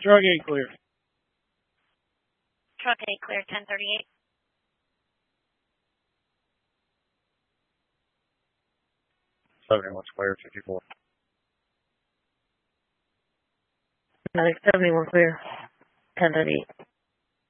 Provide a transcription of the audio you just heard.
Truck 8 clear. Truck 8 clear, 1038. What's clear, 54. 71 clear, 1038.